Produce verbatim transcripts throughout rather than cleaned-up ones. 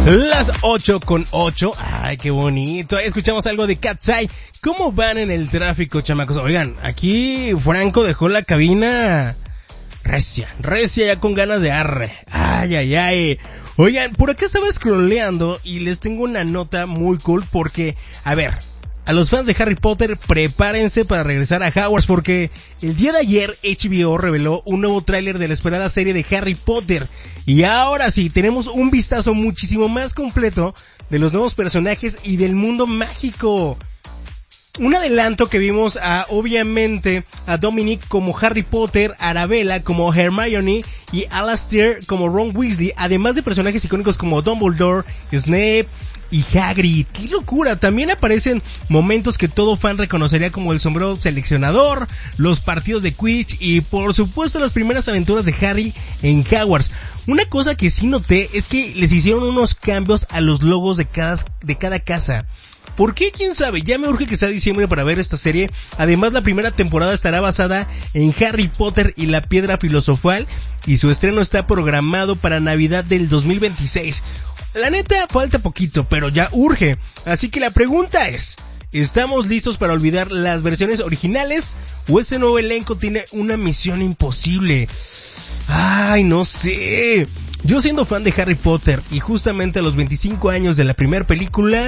Las ocho con ocho. Ay, qué bonito. Ahí escuchamos algo de Cat's Eye. ¿Cómo van en el tráfico, chamacos? Oigan, aquí Franco dejó la cabina recia, recia ya con ganas de arre. Ay, ay, ay. Oigan, por acá estaba scrolleando y les tengo una nota muy cool porque, a ver, a los fans de Harry Potter, prepárense para regresar a Hogwarts porque el día de ayer H B O reveló un nuevo tráiler de la esperada serie de Harry Potter. Y ahora sí, tenemos un vistazo muchísimo más completo de los nuevos personajes y del mundo mágico. Un adelanto que vimos a, obviamente, a Dominic como Harry Potter, Arabella como Hermione y Alastair como Ron Weasley, además de personajes icónicos como Dumbledore, Snape y Hagrid. ¡Qué locura! También aparecen momentos que todo fan reconocería como el sombrero seleccionador, los partidos de Quidditch y por supuesto las primeras aventuras de Harry en Hogwarts. Una cosa que sí noté es que les hicieron unos cambios a los logos de cada, de cada casa. ¿Por qué? ¿Quién sabe? Ya me urge que sea diciembre para ver esta serie. Además, la primera temporada estará basada en Harry Potter y la Piedra Filosofal y su estreno está programado para Navidad del dos mil veintiséis. La neta, falta poquito, pero ya urge. Así que la pregunta es, ¿estamos listos para olvidar las versiones originales o este nuevo elenco tiene una misión imposible? Ay, no sé. Yo siendo fan de Harry Potter y justamente a los veinticinco años de la primera película,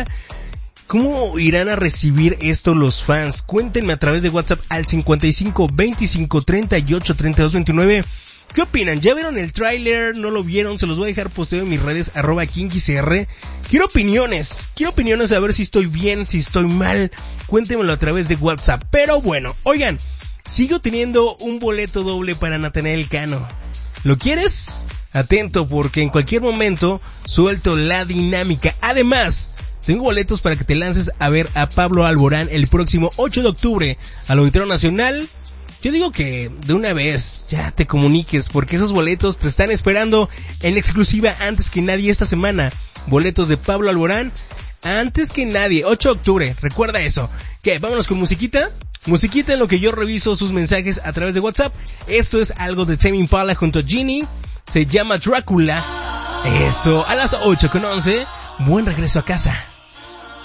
¿cómo irán a recibir esto los fans? Cuéntenme a través de WhatsApp al cincuenta y cinco, veinticinco, treinta y ocho, treinta y dos, veintinueve. ¿Qué opinan? ¿Ya vieron el tráiler? ¿No lo vieron? Se los voy a dejar posteo en mis redes, arroba kinkicr. Quiero opiniones. Quiero opiniones a ver si estoy bien, si estoy mal. Cuéntenmelo a través de WhatsApp. Pero bueno, oigan, sigo teniendo un boleto doble para Natanael Cano. ¿Lo quieres? Atento porque en cualquier momento suelto la dinámica. Además, tengo boletos para que te lances a ver a Pablo Alborán el próximo ocho de octubre al Auditorio Nacional. Yo digo que de una vez ya te comuniques porque esos boletos te están esperando en exclusiva antes que nadie esta semana. Boletos de Pablo Alborán antes que nadie, ocho de octubre, recuerda eso. ¿Qué? Vámonos con musiquita. Musiquita en lo que yo reviso sus mensajes a través de WhatsApp. Esto es algo de Tame Impala junto a Ginny. Se llama Drácula. Eso, a las ocho con once. Buen regreso a casa.